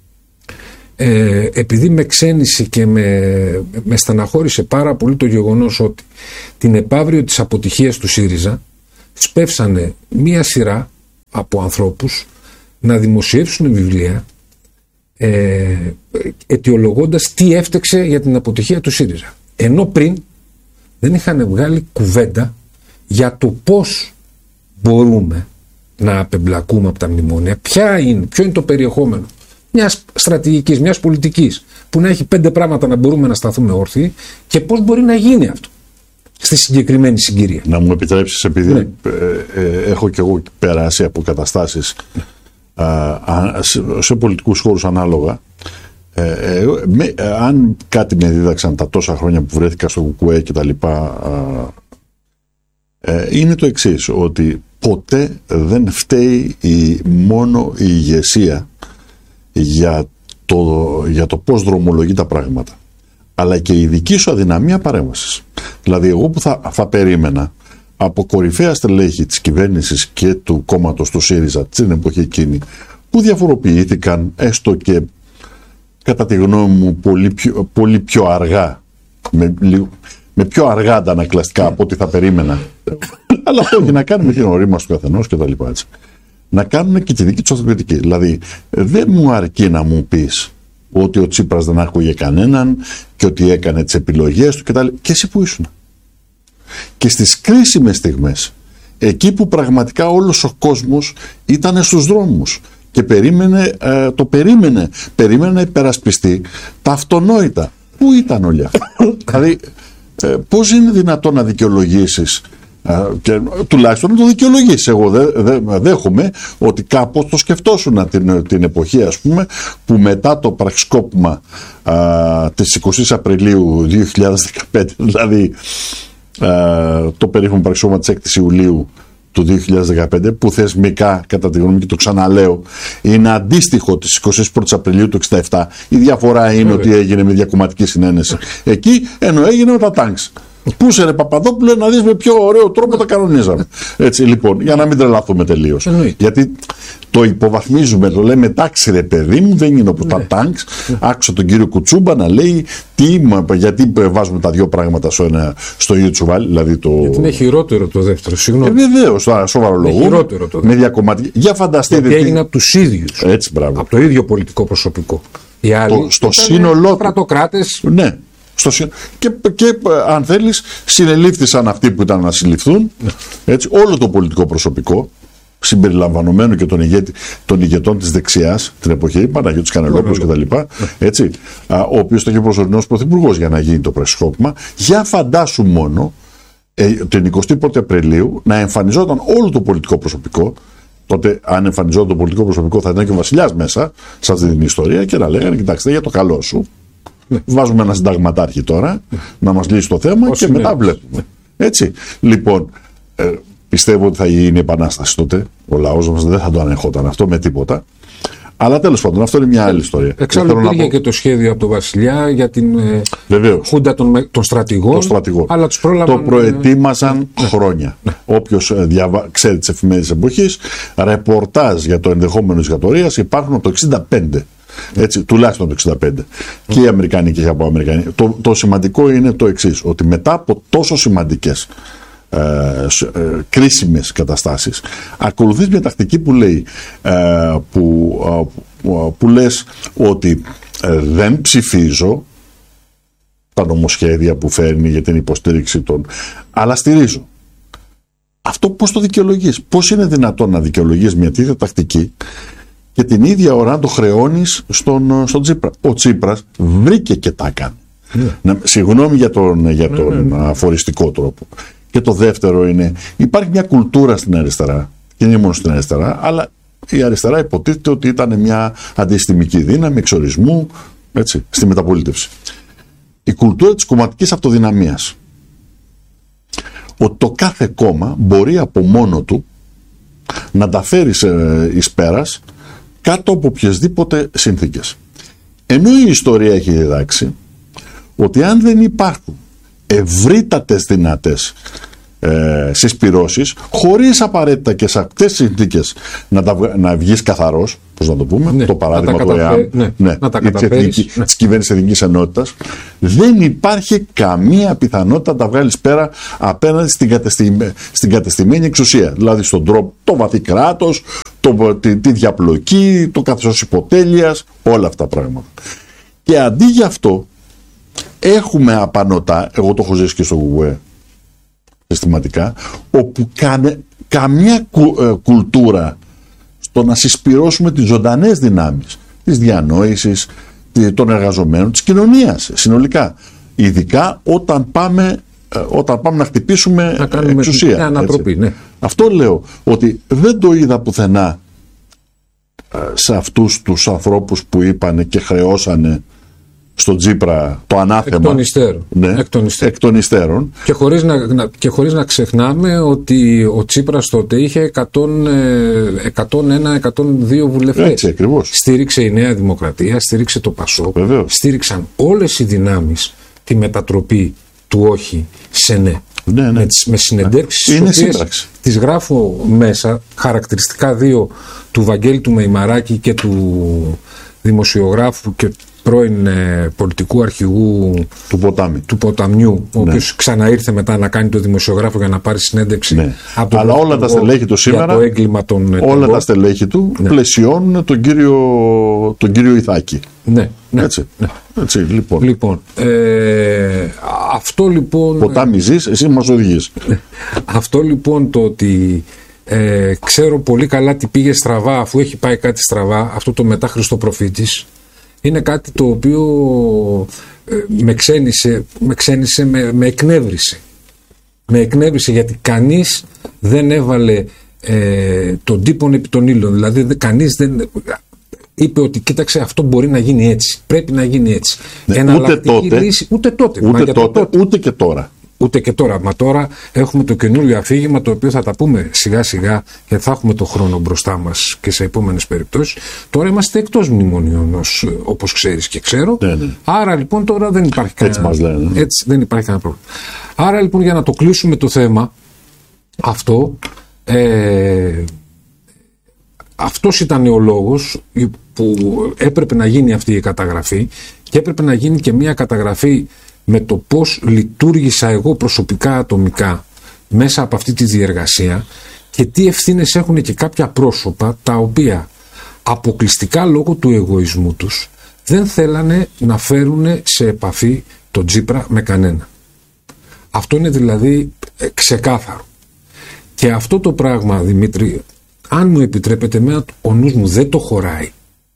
επειδή με ξένησε και με στεναχώρησε πάρα πολύ το γεγονός ότι την επαύριο της αποτυχίας του ΣΥΡΙΖΑ σπεύσανε μία σειρά από ανθρώπους να δημοσιεύσουν βιβλία αιτιολογώντας τι έφτεξε για την αποτυχία του ΣΥΡΙΖΑ, ενώ πριν δεν είχαν βγάλει κουβέντα για το πώς μπορούμε να απεμπλακούμε από τα μνημόνια, ποιο είναι το περιεχόμενο μιας στρατηγικής, μιας πολιτικής που να έχει 5 πράγματα να μπορούμε να σταθούμε όρθιοι, και πώς μπορεί να γίνει αυτό στη συγκεκριμένη συγκυρία. Να μου επιτρέψεις, επειδή έχω και εγώ περάσει από καταστάσεις σε πολιτικούς χώρους ανάλογα, αν κάτι με δίδαξαν τα τόσα χρόνια που βρέθηκα στο ΚΚΕ και τα λοιπά, είναι το εξής, ότι ποτέ δεν φταίει μόνο η ηγεσία για το πώς δρομολογεί τα πράγματα, αλλά και η δική σου αδυναμία παρέμβασης. Δηλαδή εγώ που θα περίμενα από κορυφαία στελέχη της κυβέρνησης και του κόμματος του ΣΥΡΙΖΑ την εποχή εκείνη, που διαφοροποιήθηκαν έστω και κατά τη γνώμη μου πολύ πιο αργά, με πιο αργά αντανακλαστικά από ό,τι θα περίμενα, αλλά αυτό έχει να κάνει με την ορίμαση του καθενός και τα λοιπά, έτσι. Να κάνουν και τη δική τους αυτοκριτική. Δηλαδή δεν μου αρκεί να μου πεις ότι ο Τσίπρας δεν άκουγε κανέναν και ότι έκανε τις επιλογές του κτλ. Και εσύ που ήσουν. Και στις κρίσιμες στιγμές, εκεί που πραγματικά όλος ο κόσμος ήταν στους δρόμους και περίμενε να υπερασπιστεί τα αυτονόητα. Πού ήταν όλοι αυτοί? Δηλαδή πώς είναι δυνατόν να δικαιολογήσεις, και τουλάχιστον να το δικαιολογήσεις? Εγώ δέχομαι ότι κάπως το σκεφτόσουν την εποχή, ας πούμε, που μετά το πραξικόπημα της 20 Απριλίου 2015, δηλαδή το περίφημο πραξικόπημα της 6 Ιουλίου του 2015, που θεσμικά, κατά τη γνώμη και το ξαναλέω, είναι αντίστοιχο της 21 Απριλίου του 1967. Η διαφορά είναι ότι έγινε με διακομματική συνένεση εκεί, ενώ έγινε με τα τάγκς. Πού σε ρε Παπαδόπουλε, να δεις με ποιο ωραίο τρόπο τα κανονίζαμε. Έτσι, λοιπόν, για να μην τρελαθούμε τελείως. Γιατί το υποβαθμίζουμε, το λέμε εντάξει ρε παιδί μου, δεν είναι όπως τα τάγκς. Άκουσα τον κύριο Κουτσούμπα να λέει γιατί βάζουμε τα δύο πράγματα στο ίδιο τσουβάλι. Δηλαδή γιατί είναι χειρότερο το δεύτερο, συγγνώμη. Βεβαίως, σοβαρολογούν. Με διακομματική. Για φανταστείτε. Γιατί έγινε από τους ίδιους. Έτσι, μπράβο. Από το ίδιο πολιτικό προσωπικό. Οι άλλοι στο σύνολό κρατοκράτες. Ναι. Και αν θέλεις, συνελήφθησαν αυτοί που ήταν να συλληφθούν, έτσι, όλο το πολιτικό προσωπικό, συμπεριλαμβανομένου και των ηγετών της δεξιάς την εποχή, Παναγιώτης Κανελόπουλος κτλ. Έτσι, ο οποίος ήταν και προσωρινός πρωθυπουργός για να γίνει το πραξικόπημα. Για φαντάσου μόνο την 21η Απριλίου να εμφανιζόταν όλο το πολιτικό προσωπικό. Τότε, αν εμφανιζόταν το πολιτικό προσωπικό, θα ήταν και ο βασιλιάς μέσα σε αυτή την ιστορία και να λέγανε: κοιτάξτε, για το καλό σου. Βάζουμε ένα συνταγματάρχη τώρα να μας λύσει το θέμα και μετά βλέπουμε. Έτσι. Λοιπόν, πιστεύω ότι θα γίνει επανάσταση τότε. Ο λαός μας δεν θα το ανεχόταν αυτό με τίποτα. Αλλά τέλος πάντων, αυτό είναι μια άλλη ιστορία. Εξάλλου υπήρχε και το σχέδιο από τον Βασιλιά για την χούντα των στρατηγών. Αλλά τους πρόλαβαν. Το προετοίμαζαν χρόνια. Όποιος ξέρει τις εφημερίδες εποχής, ρεπορτάζ για το ενδεχόμενο της δικτατορίας υπάρχουν από το 1965. Έτσι, τουλάχιστον το 1965. Και οι Αμερικανοί και οι Αμερικανοί. Το σημαντικό είναι το εξής, ότι μετά από τόσο σημαντικές κρίσιμες καταστάσεις, ακολουθείς μια τακτική που λέει που λες ότι δεν ψηφίζω τα νομοσχέδια που φέρνει για την υποστήριξη των, αλλά στηρίζω. Αυτό πώς το δικαιολογείς? Πώς είναι δυνατόν να δικαιολογείς μια τέτοια τακτική και την ίδια ώρα να το χρεώνεις στον Τσίπρα? Ο Τσίπρας βρήκε και τα έκανε. Συγγνώμη για τον αφοριστικό τρόπο. Και το δεύτερο είναι, υπάρχει μια κουλτούρα στην αριστερά, και δεν είναι μόνο στην αριστερά, αλλά η αριστερά υποτίθεται ότι ήταν μια αντισυστημική δύναμη εξορισμού, έτσι, στη μεταπολίτευση. Η κουλτούρα της κομματικής αυτοδυναμίας. Ότι το κάθε κόμμα μπορεί από μόνο του να τα φέρει εις πέρας κάτω από οποιασδήποτε συνθήκες. Ενώ η ιστορία έχει διδάξει ότι αν δεν υπάρχουν ευρύτατες δυνατές συσπυρώσεις, χωρίς απαραίτητα και σε αυτές τις συνθήκες να βγεις καθαρός, πώς να το πούμε, το παράδειγμα του ΕΑΜ, της κυβέρνησης Εθνικής Ενότητας, δεν υπάρχει καμία πιθανότητα να τα βγάλεις πέρα απέναντι στην κατεστημένη εξουσία. Δηλαδή στον τρόπο, το βαθύ κράτος, τη διαπλοκή, το καθεστώς υποτέλειας, όλα αυτά τα πράγματα. Και αντί για αυτό, έχουμε απανωτά, εγώ το έχω ζήσει και στο ΓΟΕ συστηματικά, όπου καμιά κουλτούρα στο να συσπυρώσουμε τις ζωντανές δυνάμεις της διανόησης, των εργαζομένων, της κοινωνίας συνολικά. Ειδικά όταν πάμε να χτυπήσουμε να κάνουμε εξουσία. Ανατροπή, ναι. Αυτό λέω, ότι δεν το είδα πουθενά σε αυτούς τους ανθρώπους που είπανε και χρεώσανε στον Τσίπρα το ανάθεμα. Εκ των υστέρων. Και χωρίς να ξεχνάμε ότι ο Τσίπρας τότε είχε 101-102 βουλευτές. Έτσι ακριβώς. Στήριξε η Νέα Δημοκρατία, στήριξε το ΠΑΣΟΚ, στήριξαν όλες οι δυνάμεις τη μετατροπή του όχι σε ναι. Με συνεντεύξεις τις γράφω μέσα, χαρακτηριστικά δύο του Βαγγέλη του Μεϊμαράκη και του δημοσιογράφου και πρώην πολιτικού αρχηγού του Ποταμιού, ο οποίος ξαναήρθε μετά να κάνει το δημοσιογράφο για να πάρει συνέντευξη. Αλλά όλα τα στελέχη του σήμερα, όλα τα στελέχη του πλαισιώνουν τον κύριο Ιθάκη. Έτσι, λοιπόν. Αυτό λοιπόν. Ποτάμι ζεις, εσύ μας οδηγείς. Αυτό λοιπόν το ότι ξέρω πολύ καλά τι πήγε στραβά, αφού έχει πάει κάτι στραβά, αυτό το μετά Χριστοπροφήτης, είναι κάτι το οποίο με εκνεύρισε. Με εκνεύρισε γιατί κανείς δεν έβαλε τον τύπον επί των ύλων. Δηλαδή κανείς δεν είπε ότι κοίταξε, αυτό μπορεί να γίνει έτσι, πρέπει να γίνει έτσι. Ναι, ούτε τότε, λύση, ούτε τότε, ούτε και τώρα. Ούτε και τώρα. Μα τώρα έχουμε το καινούριο αφήγημα, το οποίο θα τα πούμε σιγά σιγά και θα έχουμε το χρόνο μπροστά μας και σε επόμενες περιπτώσεις. Τώρα είμαστε εκτός μνημονίων, όπως ξέρεις και ξέρω. Ναι. Άρα λοιπόν τώρα δεν υπάρχει κανένα. Έτσι μας λένε. Έτσι δεν υπάρχει κανένα πρόβλημα. Άρα λοιπόν για να το κλείσουμε το θέμα αυτό, αυτός ήταν ο λόγος που έπρεπε να γίνει αυτή η καταγραφή και έπρεπε να γίνει και μια καταγραφή με το πώς λειτουργήσα εγώ προσωπικά ατομικά μέσα από αυτή τη διεργασία και τι ευθύνες έχουν και κάποια πρόσωπα τα οποία αποκλειστικά λόγω του εγωισμού τους δεν θέλανε να φέρουν σε επαφή τον Τσίπρα με κανένα. Αυτό είναι δηλαδή ξεκάθαρο. Και αυτό το πράγμα, Δημήτρη, αν μου επιτρέπετε, ο νους μου δεν το χωράει.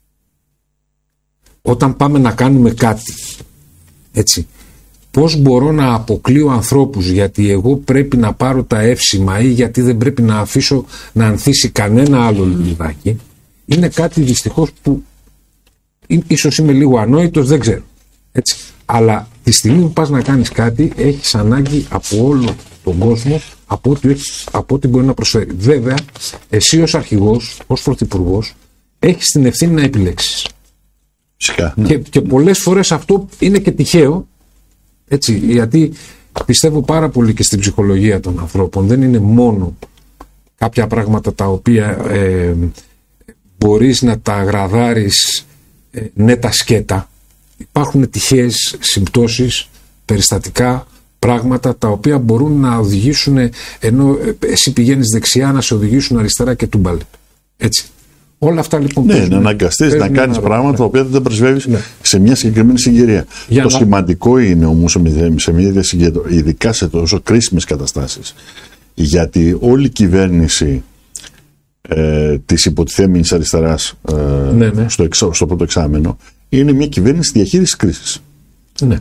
Όταν πάμε να κάνουμε κάτι, έτσι, πώς μπορώ να αποκλείω ανθρώπους γιατί εγώ πρέπει να πάρω τα εύσημα ή γιατί δεν πρέπει να αφήσω να ανθίσει κανένα άλλο λουλουδάκι, είναι κάτι δυστυχώς που ίσως είμαι λίγο ανόητος, δεν ξέρω. Έτσι. Αλλά τη στιγμή που πας να κάνεις κάτι, έχεις ανάγκη από όλο τον κόσμο, από ό,τι μπορεί να προσφέρει. Βέβαια, εσύ ως αρχηγός, ως πρωθυπουργός, έχεις την ευθύνη να επιλέξεις. Φυσικά, ναι. Και πολλές φορές αυτό είναι και τυχαίο, έτσι, γιατί πιστεύω πάρα πολύ και στην ψυχολογία των ανθρώπων. Δεν είναι μόνο κάποια πράγματα τα οποία μπορείς να τα γραδάρεις νέτα σκέτα. Υπάρχουν τυχαίες συμπτώσεις, περιστατικά, πράγματα τα οποία μπορούν να οδηγήσουν, ενώ εσύ πηγαίνεις δεξιά, να σε οδηγήσουν αριστερά και τούμπαλε. Έτσι. Όλα αυτά λοιπόν. Ναι, να αναγκαστείς να κάνεις πράγματα τα οποία δεν τα πρεσβεύεις σε μια συγκεκριμένη συγκυρία. Το σημαντικό είναι όμως σε μια ειδικά σε τόσο κρίσιμες καταστάσεις, γιατί όλη η κυβέρνηση της υποτιθέμενης αριστεράς στο πρώτο εξάμηνο είναι μια κυβέρνηση διαχείρισης κρίσης. Ναι.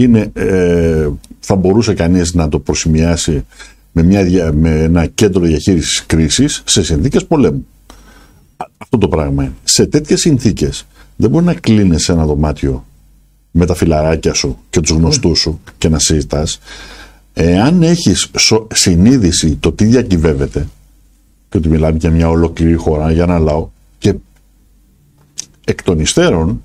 Θα μπορούσε κανείς να το προσημιάσει με ένα κέντρο διαχείρισης κρίσης σε συνθήκες πολέμου. Αυτό το πράγμα είναι. Σε τέτοιες συνθήκες δεν μπορεί να κλείνεις σε ένα δωμάτιο με τα φιλαράκια σου και τους γνωστούς σου και να συζητάς. Εάν έχεις συνείδηση το τι διακυβεύεται και ότι μιλάμε για μια ολόκληρη χώρα, για ένα λαό, και εκ των υστέρων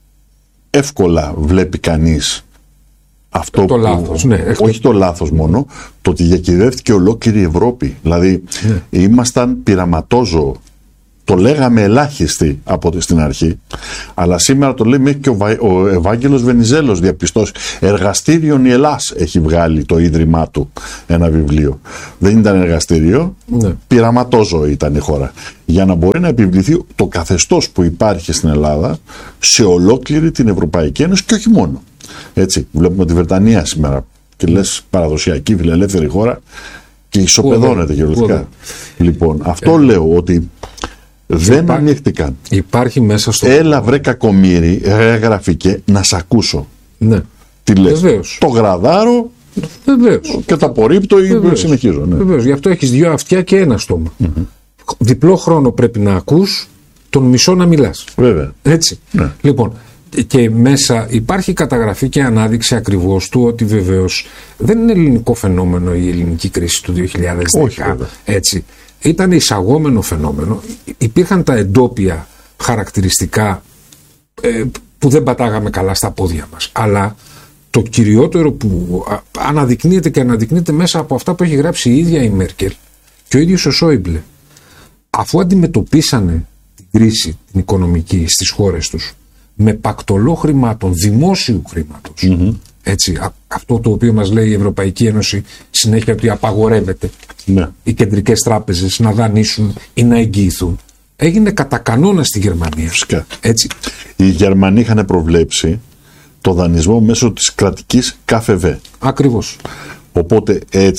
εύκολα βλέπει κανείς αυτό το λάθος, ναι, όχι το λάθος μόνο, το ότι διακυβεύτηκε ολόκληρη η Ευρώπη. Δηλαδή ήμασταν πειραματόζωο. Το λέγαμε ελάχιστοι από στην αρχή, αλλά σήμερα το λέει μέχρι και ο Ευάγγελος Βενιζέλος διαπιστώσει. Εργαστήριον η Ελλάς έχει βγάλει το ίδρυμά του ένα βιβλίο. Δεν ήταν εργαστήριο, πειραματόζωο ήταν η χώρα. Για να μπορεί να επιβληθεί το καθεστώς που υπάρχει στην Ελλάδα σε ολόκληρη την Ευρωπαϊκή Ένωση και όχι μόνο. Έτσι, βλέπουμε τη Βρετανία σήμερα και λες παραδοσιακή φιλελεύθερη χώρα και ισοπεδώνεται γεωλογικά. Λοιπόν, αυτό λέω ότι δεν ανοίχτηκαν. Υπάρχει μέσα στο. Έλα βρε κακομοίρη, γραφικέ, να σ' ακούσω. Ναι. Τι λες? Βεβαίως. Το γραδάρω. Βεβαίως. Και το απορρίπτω ή συνεχίζω. Ναι. Βεβαίως. Γι' αυτό έχεις δύο αυτιά και ένα στόμα. Διπλό χρόνο πρέπει να ακούς, τον μισό να μιλάς. Βέβαια. Έτσι. Ναι. Λοιπόν, και μέσα υπάρχει καταγραφή και ανάδειξη ακριβώς του ότι βεβαίως δεν είναι ελληνικό φαινόμενο η ελληνική κρίση του 2010. Όχι, έτσι. Ήταν εισαγόμενο φαινόμενο. Υπήρχαν τα εντόπια χαρακτηριστικά που δεν πατάγαμε καλά στα πόδια μας. Αλλά το κυριότερο που αναδεικνύεται και αναδεικνύεται μέσα από αυτά που έχει γράψει η ίδια η Μέρκελ και ο ίδιος ο Σόιμπλε, αφού αντιμετωπίσανε την κρίση την οικονομική στις χώρες τους με πακτολό χρημάτων, δημόσιου χρήματος, έτσι, αυτό το οποίο μας λέει η Ευρωπαϊκή Ένωση συνέχεια ότι απαγορεύεται οι κεντρικές τράπεζες να δανείσουν ή να εγγυηθούν, έγινε κατά κανόνα στη Γερμανία. Φυσικά. Έτσι. Οι Γερμανοί είχαν προβλέψει το δανεισμό μέσω της κρατικής ΚΑΦΕΒ. Ακριβώς. Οπότε έτσι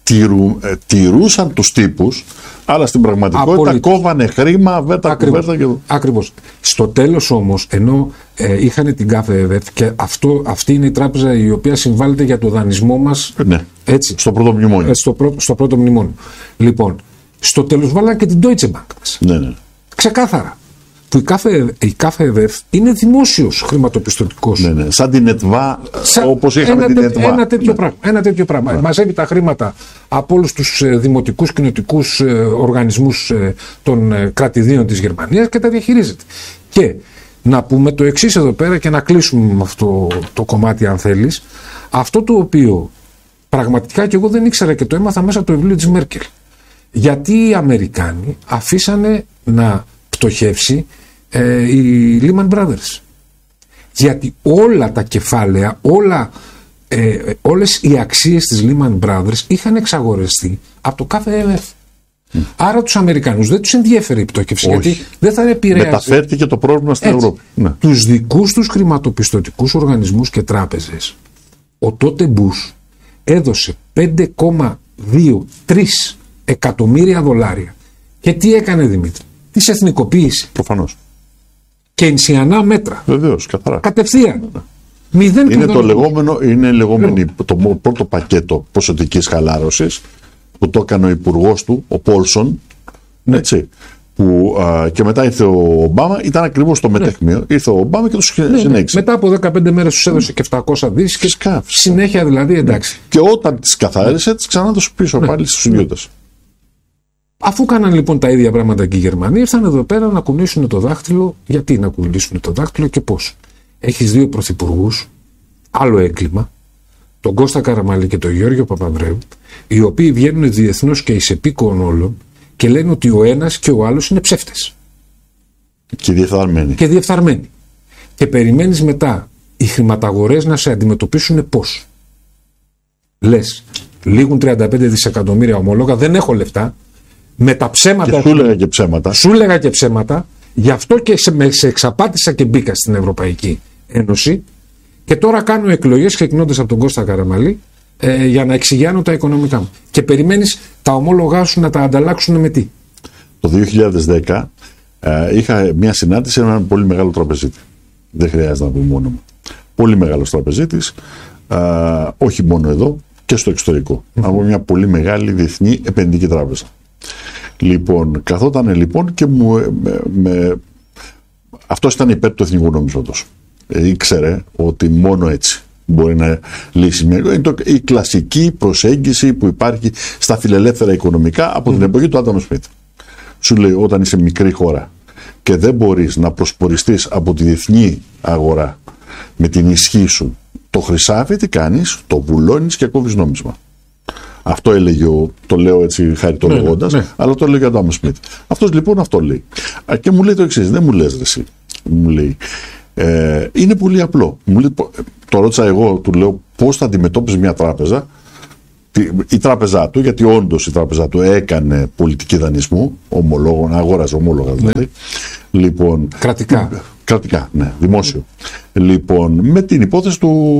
τηρούσαν τους τύπους, αλλά στην πραγματικότητα κόβανε χρήμα, βέρτα κουβέρτα. Ακριβώς. Στο τέλος όμως, ενώ είχαν την ΚΑΦΕ και αυτή είναι η τράπεζα η οποία συμβάλλεται για το δανεισμό μας. Ναι. Έτσι. Στο πρώτο μνημόνιο. Στο πρώτο μνημόνιο. Λοιπόν, στο τέλος βάλανε και την Deutsche Bank μας. Ναι. Ξεκάθαρα. Που η ΚΑΦΕΔΕΦ είναι δημόσιος χρηματοπιστωτικός. Ναι. Σαν την ΕΤΒΑ, όπως είχαμε την ΕΤΒΑ. Ένα τέτοιο πράγμα. Ναι. Μαζεύει τα χρήματα από όλους τους δημοτικούς κοινοτικούς οργανισμούς των κρατηδίων της Γερμανίας και τα διαχειρίζεται. Και να πούμε το εξής εδώ πέρα και να κλείσουμε με αυτό το κομμάτι, αν θέλεις. Αυτό το οποίο πραγματικά και εγώ δεν ήξερα και το έμαθα μέσα από το βιβλίο της Μέρκελ. Γιατί οι Αμερικάνοι αφήσανε να πτωχεύσει οι Lehman Brothers. Γιατί όλα τα κεφάλαια, όλες οι αξίες της Lehman Brothers είχαν εξαγορεστεί από το ΚΑΦΕΔΕΦ. Άρα τους Αμερικανούς δεν τους ενδιέφερε η πτώχευση. Όχι. Γιατί δεν θα επηρέαζε. Μεταφέρθηκε το πρόβλημα στην Ευρώπη. Ναι. Τους δικούς τους χρηματοπιστωτικούς οργανισμούς και τράπεζες. Ο τότε Μπούς έδωσε 5,23 εκατομμύρια δολάρια. Και τι έκανε, Δημήτρη? Τις εθνικοποίησε. Προφανώς. Κεινσιανά μέτρα. Βεβαίως, καθαρά. Κατευθείαν. Μηδέν είναι το πρώτο πακέτο ποσοτικής χαλάρωσης που το έκανε ο υπουργός του, ο Πόλσον. Ναι. Έτσι. Που, και μετά ήρθε ο Ομπάμα, ήταν ακριβώς το μετέχμιο. Ναι. Ήρθε ο Ομπάμα και το συνέχισε. Μετά από 15 μέρες τους έδωσε και 700 δις και συνέχεια δηλαδή, εντάξει. Και όταν τις καθάρισε, τις ξανά δώσε πίσω πάλι στους ιδιώτες. Αφού κάναν λοιπόν τα ίδια πράγματα και οι Γερμανοί, ήρθαν εδώ πέρα να κουνήσουν το δάχτυλο. Γιατί να κουνήσουν το δάχτυλο και πώς? Έχεις δύο πρωθυπουργούς, άλλο έγκλημα, τον Κώστα Καραμανλή και τον Γιώργο Παπανδρέου, οι οποίοι βγαίνουν διεθνώς και εις επίκοον όλων και λένε ότι ο ένας και ο άλλος είναι ψεύτες. Και διεφθαρμένοι. Και περιμένεις μετά οι χρηματαγορές να σε αντιμετωπίσουν πώς? Λες, λήγουν 35 δισεκατομμύρια ομόλογα, δεν έχω λεφτά. Με τα ψέματα. Και σου έλεγα και ψέματα. Γι' αυτό και σε εξαπάτησα και μπήκα στην Ευρωπαϊκή Ένωση. Και τώρα κάνω εκλογές ξεκινώντας από τον Κώστα Καραμανλή για να εξηγιάνω τα οικονομικά μου. Και περιμένεις τα ομόλογά σου να τα ανταλλάξουν με τι? Το 2010 είχα μια συνάντηση με έναν πολύ μεγάλο τραπεζίτη. Δεν χρειάζεται να πούμε μόνο μου. Πολύ μεγάλος τραπεζίτης, όχι μόνο εδώ και στο εξωτερικό. Από μια πολύ μεγάλη διεθνή επενδυτική τράπεζα. Λοιπόν, καθόταν λοιπόν και αυτός ήταν υπέρ του εθνικού νομίσματος. Ήξερε ότι μόνο έτσι μπορεί να λύσει η κλασική προσέγγιση που υπάρχει στα φιλελεύθερα οικονομικά από την εποχή του Άνταμ Σμιθ. Σου λέει, όταν είσαι μικρή χώρα και δεν μπορείς να προσποριστείς από τη διεθνή αγορά με την ισχύ σου το χρυσάφι, τι κάνεις? Το βουλώνεις και κόβεις νόμισμα. Αυτό έλεγε, το λέω έτσι χαριτολογώντας, αλλά το έλεγε ο Άνταμ Σμιθ. Αυτός λοιπόν αυτό λέει. Και μου λέει το εξής, δεν μου λες ρε εσύ. Μου λέει, είναι πολύ απλό. Μου λέει, το ρώτησα εγώ, του λέω πώς θα αντιμετώπιζε μια τράπεζα, η τράπεζά του, γιατί όντως η τράπεζά του έκανε πολιτική δανεισμού, ομολόγων, αγόραζε ομόλογα δηλαδή. Λοιπόν, κρατικά, ναι, δημόσιο. Λοιπόν, με την υπόθεση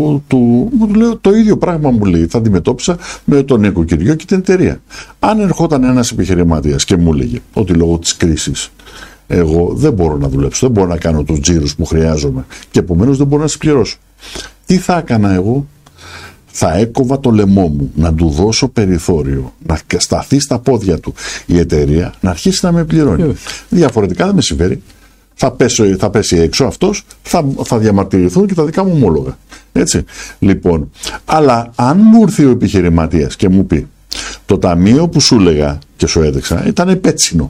μου λέω το ίδιο πράγμα μου λέει, θα αντιμετώπισα με τον νοικοκυριό και την εταιρεία. Αν ερχόταν ένας επιχειρηματίας και μου έλεγε ότι λόγω της κρίσης εγώ δεν μπορώ να δουλέψω, δεν μπορώ να κάνω τους τζίρους που χρειάζομαι και επομένως δεν μπορώ να συμπληρώσω, τι θα έκανα εγώ? Θα έκοβα το λαιμό μου, να του δώσω περιθώριο, να σταθεί στα πόδια του η εταιρεία, να αρχίσει να με πληρώνει. Διαφορετικά δεν με συμφέρει. Θα πέσει έξω αυτός, θα διαμαρτυρηθούν και τα δικά μου ομόλογα. Έτσι. Λοιπόν, αλλά αν μου έρθει ο επιχειρηματίας και μου πει το ταμείο που σου έλεγα και σου έδειξα ήταν πέτσινο.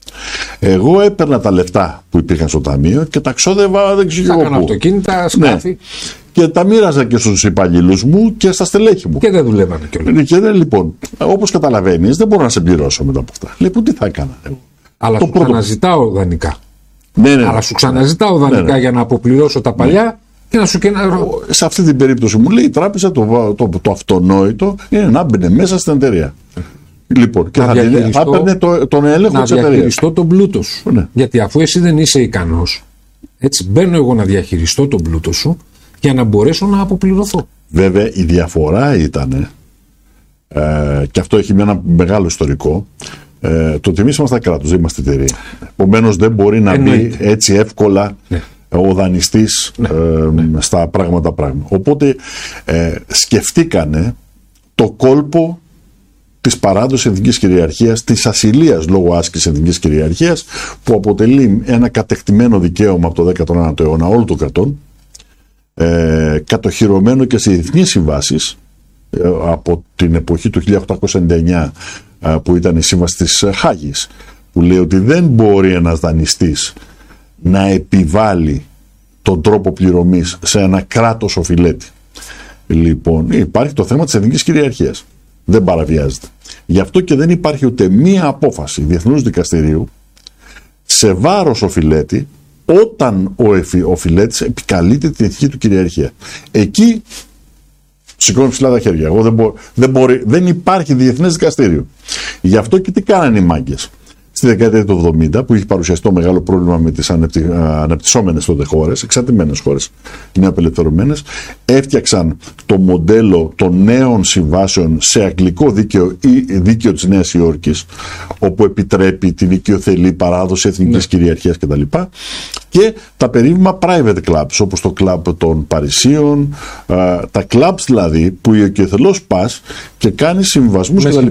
Εγώ έπαιρνα τα λεφτά που υπήρχαν στο ταμείο και τα ξόδευα δεν ξέρω πού. Αυτοκίνητα, σκάφη. Ναι. Και τα μοίραζα και στους υπαλλήλους μου και στα στελέχη μου. Και δεν δουλεύανε κιόλας. Και λοιπόν, όπως καταλαβαίνεις, δεν μπορώ να σε πληρώσω μετά από αυτά. Λοιπόν, τι θα έκανα εγώ? Αλλά σου ξαναζητάω δανεικά. Ναι. Αλλά σου ξαναζητάω δανεικά για να αποπληρώσω τα παλιά και να σου Σε αυτή την περίπτωση μου λέει η τράπεζα το αυτονόητο είναι να μπαινε μέσα στην εταιρεία. Λοιπόν, και θα έπαιρνε τον έλεγχο της εταιρείας. Να διαχειριστώ τον πλούτο σου. Ναι. Γιατί αφού εσύ δεν είσαι ικανός, έτσι μπαίνω εγώ να διαχειριστώ τον πλούτο σου για να μπορέσω να αποπληρωθώ. Βέβαια η διαφορά ήταν και αυτό έχει ένα μεγάλο ιστορικό. Το ότι εμείς είμαστε κράτος, δεν είμαστε εταιρεία. Επομένως δεν μπορεί να μπει έτσι εύκολα ο δανειστής στα πράγματα. Οπότε σκεφτήκανε το κόλπο της παράδοσης εθνικής κυριαρχίας, της ασυλίας λόγω άσκησης εθνικής κυριαρχίας, που αποτελεί ένα κατεκτημένο δικαίωμα από το 19ο αιώνα όλων των κρατών, κατοχυρωμένο και σε διεθνείς συμβάσεις από την εποχή του 1899, που ήταν η σύμβαση της Χάγης, που λέει ότι δεν μπορεί ένας δανειστής να επιβάλλει τον τρόπο πληρωμής σε ένα κράτος οφειλέτη. Λοιπόν, υπάρχει το θέμα της εθνικής κυριαρχίας. Δεν παραβιάζεται. Γι' αυτό και δεν υπάρχει ούτε μία απόφαση διεθνούς δικαστηρίου σε βάρος οφειλέτη όταν ο οφειλέτης επικαλείται την εθνική του κυριαρχία. Εκεί σηκώνει ψηλά τα χέρια. Δεν υπάρχει διεθνές δικαστήριο. Γι' αυτό και τι κάνανε οι μάγκες. Στη δεκαετία του 70, που είχε παρουσιαστεί το μεγάλο πρόβλημα με τις αναπτυσσόμενες τότε χώρες, εξαρτημένες χώρες, νεοαπελευθερωμένες, έφτιαξαν το μοντέλο των νέων συμβάσεων σε αγγλικό δίκαιο ή δίκαιο της Νέας Υόρκης, όπου επιτρέπει την οικειοθελή παράδοση εθνικής κυριαρχίας κτλ. Και τα περίφημα private clubs, όπως το club των Παρισίων, τα clubs δηλαδή που οικειοθελώς πας και κάνεις συμβασμούς κτλ.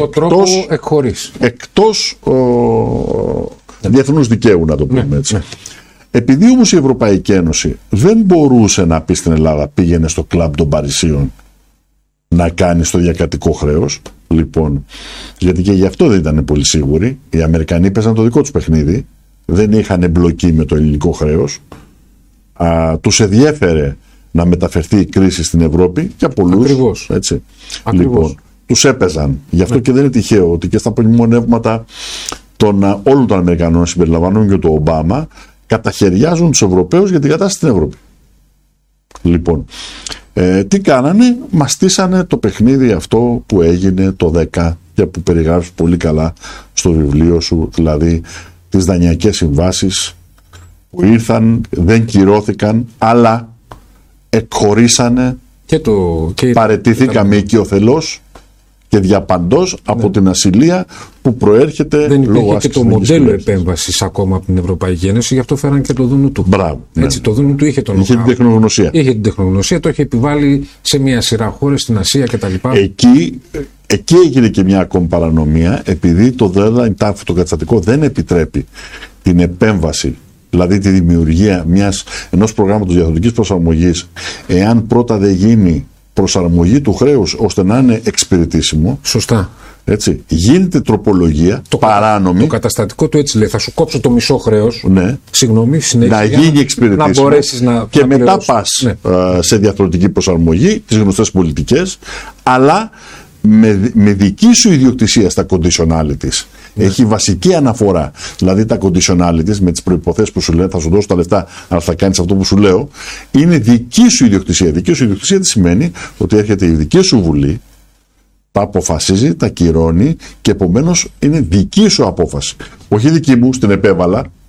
Εκτός διεθνούς δικαίου, να το πούμε έτσι. Επειδή όμως η Ευρωπαϊκή Ένωση δεν μπορούσε να πει στην Ελλάδα πήγαινε στο κλαμπ των Παρισίων να κάνει το διακρατικό χρέος, λοιπόν, γιατί και γι' αυτό δεν ήταν πολύ σίγουροι, οι Αμερικανοί παίζαν το δικό τους παιχνίδι, δεν είχαν εμπλοκή με το ελληνικό χρέος, τους ενδιέφερε να μεταφερθεί η κρίση στην Ευρώπη για πολλούς. Ακριβώς. Έτσι. Λοιπόν, τους έπαιζαν. Γι' αυτό και δεν είναι τυχαίο ότι και στα μνημονεύματα όλων των Αμερικανών, συμπεριλαμβανομένου και του Ομπάμα, καταχαιριάζουν τους Ευρωπαίους για την κατάσταση στην Ευρώπη. Λοιπόν, τι κάνανε? Μαστίσανε το παιχνίδι αυτό που έγινε το 10 και που περιγράφεις πολύ καλά στο βιβλίο σου, δηλαδή τις δανειακές συμβάσεις που ήρθαν, δεν κυρώθηκαν, αλλά εκχωρήσανε παραιτηθήκαμε οικειοθελώς και διαπαντός από την ασυλία που προέρχεται δεν λόγω άσκησης. Δεν υπήρχε και το μοντέλο επέμβασης ακόμα από την Ευρωπαϊκή Ένωση, γι' αυτό φέραν και το δούνου του. Μπράβο. Έτσι, το δούνου του είχε την τεχνογνωσία. Είχε την τεχνογνωσία, το είχε επιβάλει σε μια σειρά χώρες στην Ασία κτλ. Εκεί έγινε και μια ακόμη παρανομία, επειδή το deadline tariff, το καταστατικό, δεν επιτρέπει την επέμβαση, δηλαδή τη δημιουργία ενός προγράμματος διαθροτικής προσαρμογής, εάν πρώτα δεν γίνει προσαρμογή του χρέους ώστε να είναι εξυπηρετήσιμο. Σωστά. Έτσι. Γίνεται τροπολογία παράνομη. Το καταστατικό του έτσι λέει: θα σου κόψω το μισό χρέος. Ναι. Συγγνώμη, συνέχεια. Να γίνει εξυπηρετήσιμο. Να μπορέσεις να. Και μετά πας σε διαθροτική προσαρμογή, τις γνωστές πολιτικές, αλλά με δική σου ιδιοκτησία στα conditionalities. Έχει βασική αναφορά. Δηλαδή τα conditionalities με τις προϋποθέσεις που σου λέει, θα σου δώσω τα λεφτά, αλλά θα κάνεις αυτό που σου λέω, είναι δική σου ιδιοκτησία. Δική σου ιδιοκτησία τι σημαίνει? Ότι έρχεται η δική σου βουλή, τα αποφασίζει, τα κυρώνει και επομένως είναι δική σου απόφαση. Όχι δική μου, στην επέβαλα,